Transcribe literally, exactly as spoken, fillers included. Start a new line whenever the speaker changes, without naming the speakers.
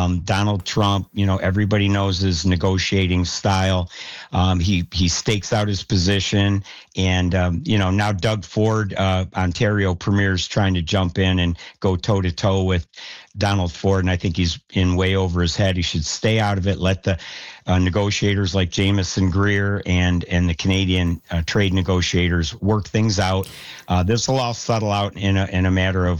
Um, Donald Trump, you know, everybody knows his negotiating style. Um, he he stakes out his position, and um, you know now Doug Ford, uh, Ontario Premier's trying to jump in and go toe to toe with Donald Ford, and I think he's in way over his head. He should stay out of it. Let the uh, negotiators like Jameson Greer and and the Canadian uh, trade negotiators work things out. Uh, this will all settle out in a in a matter of